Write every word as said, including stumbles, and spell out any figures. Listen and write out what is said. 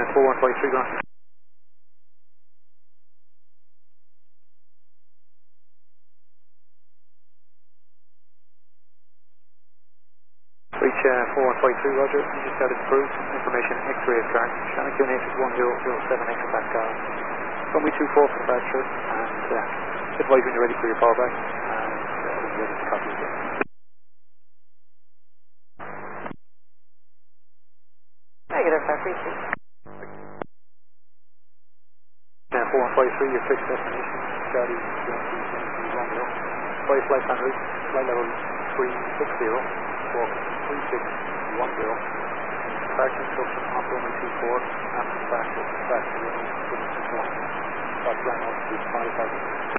four one five three, gone. Reach uh, four one five three, roger. You just got approved. Information X-ray of car. Shannon Q N H is one zero zero seven X of that car. Runway two four for the back trip, and uh, advise when you're ready for your power back, and uh, we'll be ready to copy it. Negative, five three two. Uh, four one five three, your fixed destination, Charlie Yankee Romeo. Five flight en route, flight level three six zero, walk three six one zero. Departure instruction off runway two four, after departure, back to runway six one. Stop flying up to five thousand.